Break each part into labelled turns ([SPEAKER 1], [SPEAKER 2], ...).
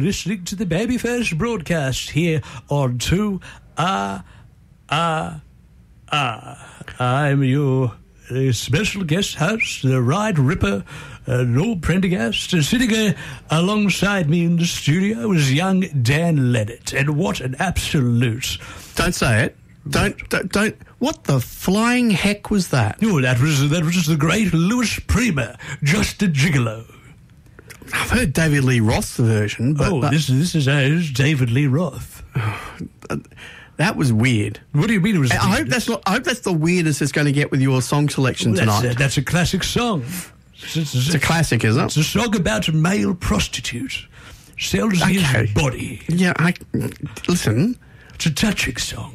[SPEAKER 1] listening to the Babyface broadcast here on 2RR. I'm your special guest host, the Ride Ripper, Noel Prendergast. Sitting alongside me in the studio is young Dan Leonard. And what an absolute...
[SPEAKER 2] Don't say it. Don't. What the flying heck was that?
[SPEAKER 1] Oh, that was the great Louis Prima, Just a Gigolo.
[SPEAKER 2] I've heard David Lee Roth's version, but...
[SPEAKER 1] this is David Lee Roth.
[SPEAKER 2] That was weird.
[SPEAKER 1] What do you mean it was...
[SPEAKER 2] I hope that's the weirdest it's going to get with your song selection tonight.
[SPEAKER 1] That's a classic song.
[SPEAKER 2] It's a classic, is it?
[SPEAKER 1] It's a song about a male prostitute. Sells his body.
[SPEAKER 2] Yeah, listen.
[SPEAKER 1] It's a touching song.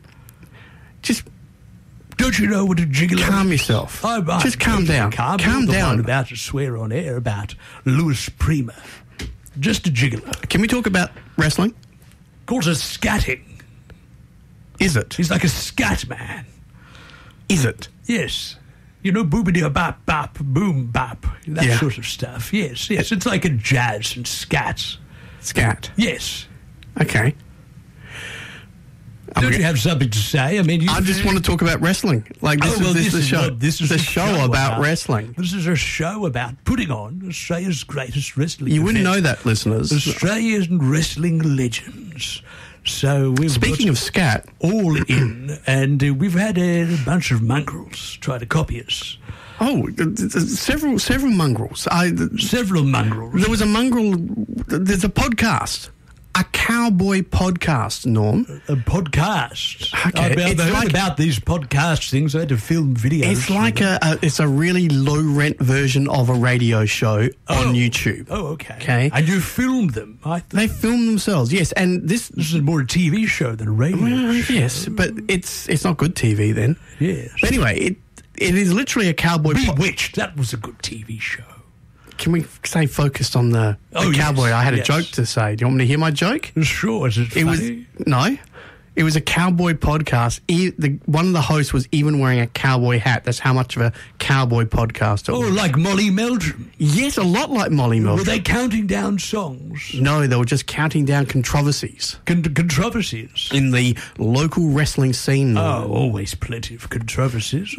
[SPEAKER 2] Don't
[SPEAKER 1] you know what a gigolo is?
[SPEAKER 2] Calm yourself. Just calm down. Calm down.
[SPEAKER 1] I'm about to swear on air about Louis Prima. Just a gigolo.
[SPEAKER 2] Can we talk about wrestling?
[SPEAKER 1] Calls it scatting.
[SPEAKER 2] Is it?
[SPEAKER 1] He's like a scat man.
[SPEAKER 2] Is it?
[SPEAKER 1] Yes. You know, boobity bop bop, boom bop, that sort of stuff. Yes. It's like a jazz and scat.
[SPEAKER 2] Scat?
[SPEAKER 1] Yes.
[SPEAKER 2] Okay.
[SPEAKER 1] Don't you have something to say? I mean,
[SPEAKER 2] I just want to talk about wrestling. This is the show about wrestling.
[SPEAKER 1] This is a show about putting on Australia's greatest wrestling.
[SPEAKER 2] You wouldn't know that, listeners.
[SPEAKER 1] Australian wrestling legends. So
[SPEAKER 2] speaking of scat,
[SPEAKER 1] all in, and we've had a bunch of mongrels try to copy us.
[SPEAKER 2] Oh, several mongrels.
[SPEAKER 1] Several mongrels.
[SPEAKER 2] There was a mongrel. There's a podcast. A cowboy podcast, Norm.
[SPEAKER 1] A podcast?
[SPEAKER 2] Okay.
[SPEAKER 1] I've heard about these podcast things. I had to film videos.
[SPEAKER 2] It's like it's a really low-rent version of a radio show on YouTube.
[SPEAKER 1] Oh, okay. And you filmed them?
[SPEAKER 2] They filmed themselves, yes. And this
[SPEAKER 1] is more a TV show than a radio show.
[SPEAKER 2] Yes, but it's not good TV then.
[SPEAKER 1] Yes.
[SPEAKER 2] But anyway, it is literally a cowboy...
[SPEAKER 1] Bewitched. That was a good TV show.
[SPEAKER 2] Can we stay focused on the cowboy?
[SPEAKER 1] Yes,
[SPEAKER 2] I had a joke to say. Do you want me to hear my joke?
[SPEAKER 1] Sure. Is it funny?
[SPEAKER 2] No. It was a cowboy podcast. One of the hosts was even wearing a cowboy hat. That's how much of a cowboy podcast it was.
[SPEAKER 1] Oh, like Molly Meldrum?
[SPEAKER 2] Yes, a lot like Molly Meldrum.
[SPEAKER 1] Were they counting down songs?
[SPEAKER 2] No, they were just counting down controversies.
[SPEAKER 1] Controversies?
[SPEAKER 2] In the local wrestling scene.
[SPEAKER 1] Oh, always plenty of controversies.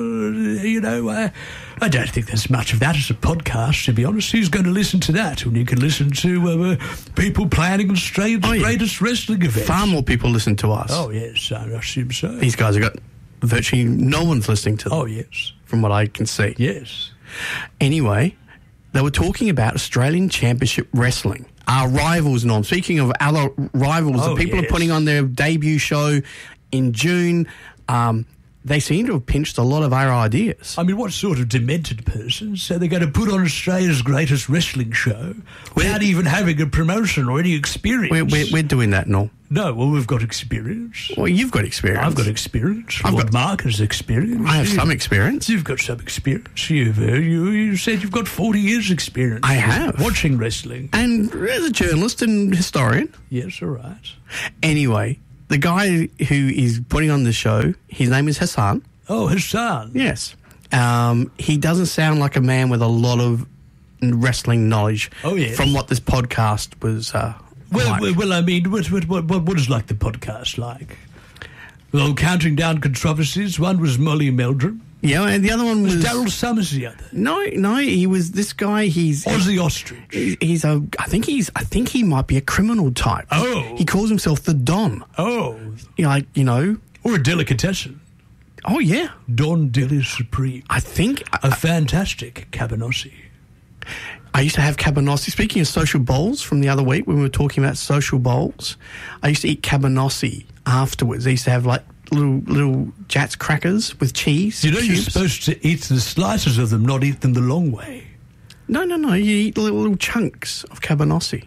[SPEAKER 1] I don't think there's much of that as a podcast, to be honest. Who's going to listen to that when you can listen to people planning Australia's greatest wrestling events?
[SPEAKER 2] Far more people listen to us.
[SPEAKER 1] Oh, yes, I assume so.
[SPEAKER 2] These guys have got virtually no one's listening to them.
[SPEAKER 1] Oh, yes.
[SPEAKER 2] From what I can see.
[SPEAKER 1] Yes.
[SPEAKER 2] Anyway, they were talking about Australian Championship Wrestling. Our rivals, Norm. Speaking of other rivals, the people are putting on their debut show in June. They seem to have pinched a lot of our ideas.
[SPEAKER 1] I mean, what sort of demented persons? So they're going to put on Australia's greatest wrestling show without even having a promotion or any experience.
[SPEAKER 2] We're doing that, Norm.
[SPEAKER 1] No, well, we've got experience.
[SPEAKER 2] Well, you've got experience.
[SPEAKER 1] I've got experience. Mark has experience.
[SPEAKER 2] I have some experience.
[SPEAKER 1] You've got some experience. You said you've got 40 years experience.
[SPEAKER 2] I have.
[SPEAKER 1] Watching wrestling.
[SPEAKER 2] And as a journalist and historian.
[SPEAKER 1] Yes, all right.
[SPEAKER 2] Anyway, the guy who is putting on the show, his name is Hassan.
[SPEAKER 1] Oh, Hassan.
[SPEAKER 2] Yes. He doesn't sound like a man with a lot of wrestling knowledge.
[SPEAKER 1] Oh, yes.
[SPEAKER 2] From what this podcast was
[SPEAKER 1] Well, I mean, what is like the podcast like? Well, counting down controversies, one was Molly Meldrum.
[SPEAKER 2] Yeah, and the other one was
[SPEAKER 1] Daryl Summers. The other.
[SPEAKER 2] No, he was this guy. He's
[SPEAKER 1] Ozzy Ostrich.
[SPEAKER 2] I think he might be a criminal type.
[SPEAKER 1] Oh,
[SPEAKER 2] he calls himself the Don.
[SPEAKER 1] Oh,
[SPEAKER 2] or
[SPEAKER 1] a delicatessen.
[SPEAKER 2] Oh yeah,
[SPEAKER 1] Don Dilly Supreme.
[SPEAKER 2] I think
[SPEAKER 1] a fantastic cabanossi.
[SPEAKER 2] I used to have cabanossi. Speaking of social bowls from the other week when we were talking about social bowls, I used to eat cabanossi afterwards. I used to have like little Jats crackers with cheese.
[SPEAKER 1] You're supposed to eat the slices of them, not eat them the long way.
[SPEAKER 2] No. You eat little chunks of cabanossi.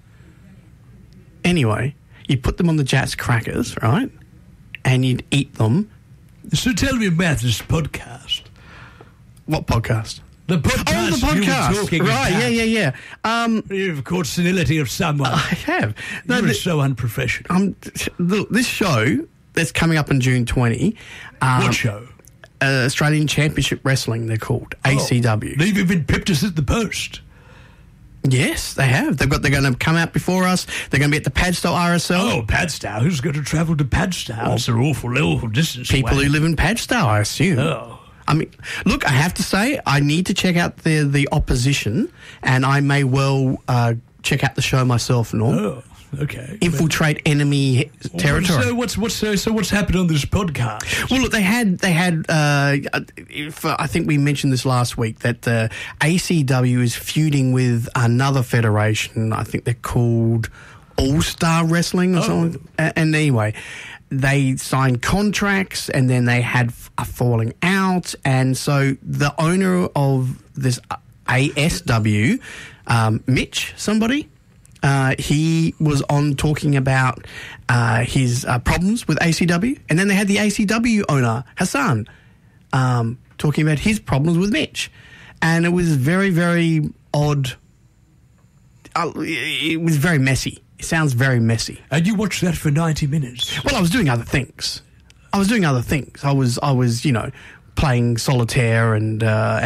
[SPEAKER 2] Anyway, you put them on the Jats crackers, right? And you'd eat them.
[SPEAKER 1] So tell me about this podcast.
[SPEAKER 2] What podcast?
[SPEAKER 1] The podcast.
[SPEAKER 2] Oh, the podcast.
[SPEAKER 1] You were talking
[SPEAKER 2] right,
[SPEAKER 1] about.
[SPEAKER 2] Yeah.
[SPEAKER 1] You've caught senility of someone.
[SPEAKER 2] I have.
[SPEAKER 1] You're so unprofessional.
[SPEAKER 2] This show that's coming up in June 20.
[SPEAKER 1] What show?
[SPEAKER 2] Australian Championship Wrestling, they're called. ACW.
[SPEAKER 1] They've even pipped us at the post.
[SPEAKER 2] Yes, they have. They're going to come out before us. They're going to be at the Padstow RSL.
[SPEAKER 1] Oh, Padstow. Who's going to travel to Padstow? It's an awful distance
[SPEAKER 2] People
[SPEAKER 1] away.
[SPEAKER 2] who live in Padstow, I assume.
[SPEAKER 1] Oh.
[SPEAKER 2] I mean, look, I have to say, I need to check out the opposition, and I may well check out the show myself, Norm.
[SPEAKER 1] Oh, okay.
[SPEAKER 2] Infiltrate enemy territory.
[SPEAKER 1] So what's happened on this podcast?
[SPEAKER 2] Well, look, they had. I think we mentioned this last week that the ACW is feuding with another federation. I think they're called All Star Wrestling or something. And anyway, they signed contracts, and then they had a falling out, and so the owner of this ASW, Mitch, somebody. He was on talking about his problems with ACW, and then they had the ACW owner, Hassan, talking about his problems with Mitch. And it was very, very odd. It was very messy. It sounds very messy.
[SPEAKER 1] And you watched that for 90 minutes?
[SPEAKER 2] Well, I was doing other things. I was, playing solitaire and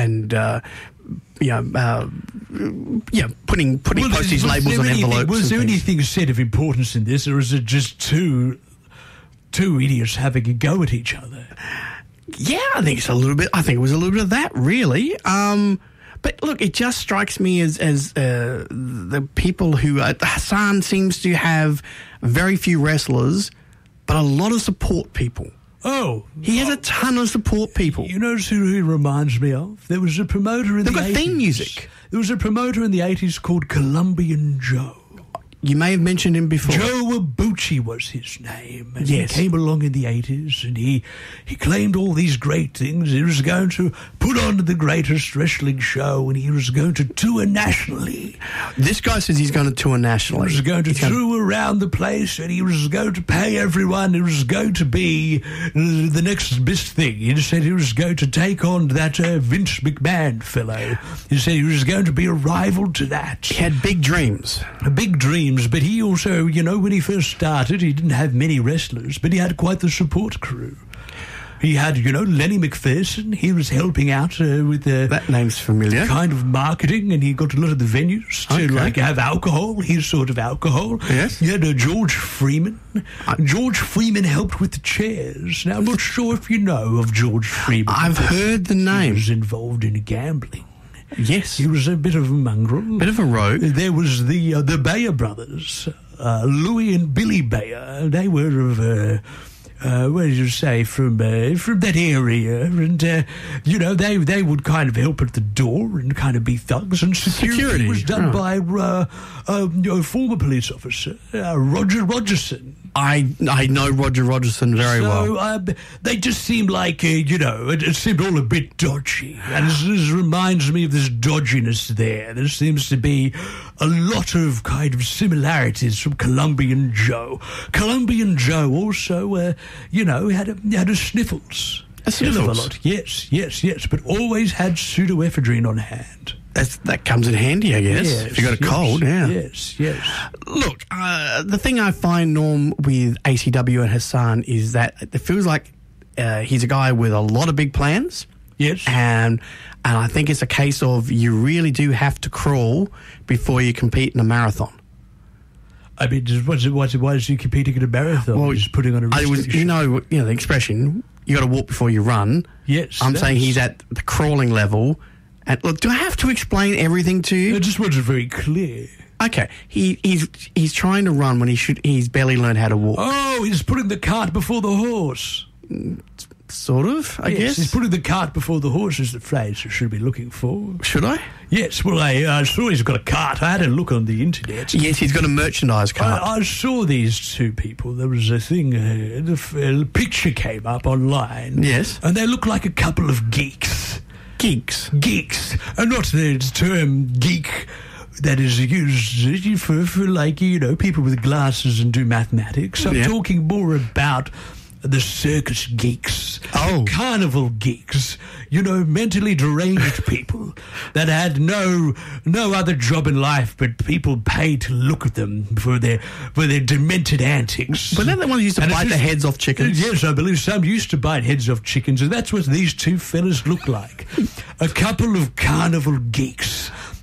[SPEAKER 2] putting postage labels on envelopes.
[SPEAKER 1] Was there anything said of importance in this, or is it just two idiots having a go at each other?
[SPEAKER 2] Yeah, I think it was a little bit of that, really. But look, it just strikes me as the people who Hassan seems to have very few wrestlers, but a lot of support people.
[SPEAKER 1] Oh.
[SPEAKER 2] He has a ton of support people.
[SPEAKER 1] You know who he reminds me of? There was a promoter in the 80s.
[SPEAKER 2] They've got theme music.
[SPEAKER 1] There was a promoter in the 80s called Colombian Joe.
[SPEAKER 2] You may have mentioned him before.
[SPEAKER 1] Joe Abuchi was his name. And
[SPEAKER 2] yes.
[SPEAKER 1] He came along in the 80s, and he claimed all these great things. He was going to put on the greatest wrestling show, and he was going to tour nationally.
[SPEAKER 2] This guy says he's going to tour nationally.
[SPEAKER 1] He was going to tour around the place, and he was going to pay everyone. It was going to be the next best thing. He said he was going to take on that Vince McMahon fellow. He said he was going to be a rival to that.
[SPEAKER 2] He had big dreams.
[SPEAKER 1] Big dreams. But he also, when he first started, he didn't have many wrestlers, but he had quite the support crew. He had, Lenny McPherson. He was helping out with
[SPEAKER 2] that name's familiar.
[SPEAKER 1] Kind of marketing, and he got a lot of the venues to have alcohol. His sort of alcohol.
[SPEAKER 2] Yes.
[SPEAKER 1] He had George Freeman. George Freeman helped with the chairs. Now, I'm not sure if you know of George Freeman.
[SPEAKER 2] I've heard the name.
[SPEAKER 1] He was involved in gambling.
[SPEAKER 2] Yes.
[SPEAKER 1] He was a bit of a mongrel.
[SPEAKER 2] Bit of a rogue.
[SPEAKER 1] There was the Bayer brothers, Louis and Billy Bayer. They were of, what did you say, from that area. And, they would kind of help at the door and kind of be thugs. And security was done by a former police officer, Roger Rogerson.
[SPEAKER 2] I know Roger Rogerson very well.
[SPEAKER 1] So they just seemed like, it seemed all a bit dodgy. And this reminds me of this dodginess there. There seems to be a lot of kind of similarities from Colombian Joe. Colombian Joe also, had a sniffles.
[SPEAKER 2] A sniffles?
[SPEAKER 1] A lot. Yes. But always had pseudoephedrine on hand.
[SPEAKER 2] That comes in handy, I guess, if you got a cold. Yeah.
[SPEAKER 1] Yes.
[SPEAKER 2] Look, the thing I find, Norm, with ACW and Hassan is that it feels like he's a guy with a lot of big plans.
[SPEAKER 1] Yes.
[SPEAKER 2] And I think it's a case of you really do have to crawl before you compete in a marathon.
[SPEAKER 1] I mean, why is he competing in a marathon?
[SPEAKER 2] Well,
[SPEAKER 1] he's putting on a
[SPEAKER 2] you know the expression, you got to walk before you run.
[SPEAKER 1] Yes.
[SPEAKER 2] I'm saying he's at the crawling level. And look, do I have to explain everything to you?
[SPEAKER 1] I just wasn't very clear.
[SPEAKER 2] Okay, he's trying to run when he's barely learned how to walk.
[SPEAKER 1] Oh, he's putting the cart before the horse.
[SPEAKER 2] Sort of, I guess.
[SPEAKER 1] He's putting the cart before the horse is the phrase you should be looking for.
[SPEAKER 2] Should I?
[SPEAKER 1] Yes, well, I saw he's got a cart. I had a look on the internet.
[SPEAKER 2] Yes, he's got a merchandise cart.
[SPEAKER 1] I saw these two people. There was a thing, a picture came up online.
[SPEAKER 2] Yes.
[SPEAKER 1] And they look like a couple of geeks.
[SPEAKER 2] Geeks?
[SPEAKER 1] And not the term geek that is used for people with glasses and do mathematics. I'm talking more about the circus geeks, carnival geeks, mentally deranged people that had no other job in life, but people paid to look at them for their demented antics.
[SPEAKER 2] But they're the ones who used to bite the heads off chickens.
[SPEAKER 1] Yes, I believe some used to bite heads off chickens, and that's what these two fellas look like. A couple of carnival geeks.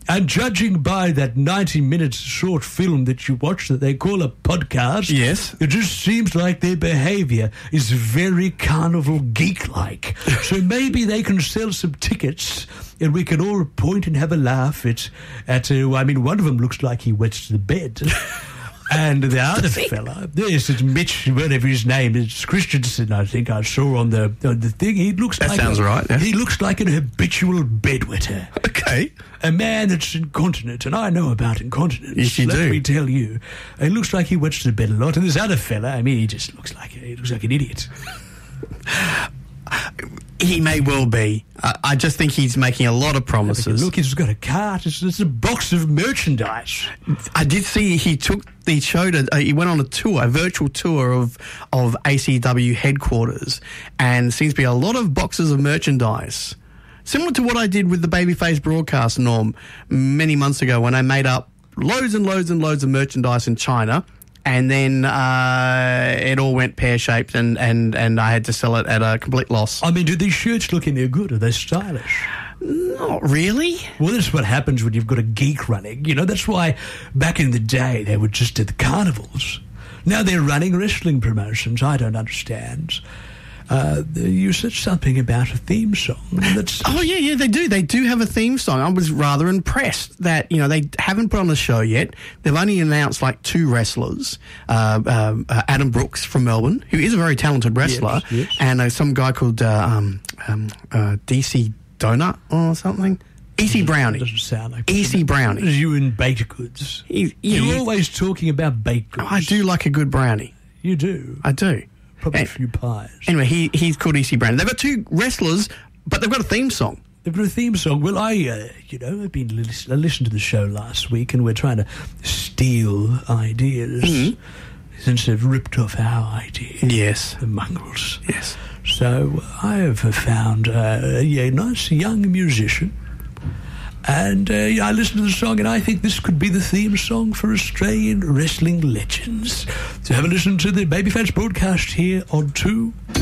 [SPEAKER 1] And judging by that 90 minutes short film that you watch that they call a podcast,
[SPEAKER 2] yes,
[SPEAKER 1] it just seems like their behaviour is very carnival geek-like. So maybe they can sell some tickets and we can all point and have a laugh at one of them looks like he wets the bed. And the other fella, yes, it's Mitch, whatever his name is, Christensen, I think I saw on the thing. He looks
[SPEAKER 2] that sounds right. Yeah.
[SPEAKER 1] He looks like an habitual bedwetter.
[SPEAKER 2] Okay.
[SPEAKER 1] A man that's incontinent, and I know about incontinence.
[SPEAKER 2] Yes, you do.
[SPEAKER 1] Let me tell you. It looks like he wets the bed a lot. And this other fella, I mean, he just looks like an idiot.
[SPEAKER 2] He may well be. I just think he's making a lot of promises.
[SPEAKER 1] Look, he's got a cart. It's a box of merchandise.
[SPEAKER 2] I did see he took the show to. He went on a virtual tour of ACW headquarters, and seems to be a lot of boxes of merchandise. Similar to what I did with the Babyface broadcast, Norm, many months ago when I made up loads and loads and loads of merchandise in China. And then it all went pear-shaped and I had to sell it at a complete loss.
[SPEAKER 1] I mean, do these shirts look any good? Are they stylish?
[SPEAKER 2] Not really.
[SPEAKER 1] Well, that's what happens when you've got a geek running. You know, that's why back in the day they were just at the carnivals. Now they're running wrestling promotions. I don't understand. You said something about a theme song.
[SPEAKER 2] Oh, yeah, they do. They do have a theme song. I was rather impressed that, they haven't put on the show yet. They've only announced, 2 wrestlers. Adam Brooks from Melbourne, who is a very talented wrestler,
[SPEAKER 1] yes.
[SPEAKER 2] And some guy called DC Donut or something. EC Brownie.
[SPEAKER 1] Doesn't sound like
[SPEAKER 2] EC Brownie.
[SPEAKER 1] You in baked goods. You're always talking about baked goods.
[SPEAKER 2] I do like a good brownie.
[SPEAKER 1] You do?
[SPEAKER 2] I do.
[SPEAKER 1] Probably a few pies.
[SPEAKER 2] Anyway, he's called EC Brownie. They've got 2 wrestlers, but they've got a theme song.
[SPEAKER 1] They've got a theme song. Well, I listened to the show last week, and we're trying to steal ideas since they've ripped off our ideas.
[SPEAKER 2] Yes.
[SPEAKER 1] The mongrels.
[SPEAKER 2] Yes.
[SPEAKER 1] So I have found a nice young musician. And I listened to the song, and I think this could be the theme song for Australian wrestling legends. So have a listen to the Babyface broadcast here on 2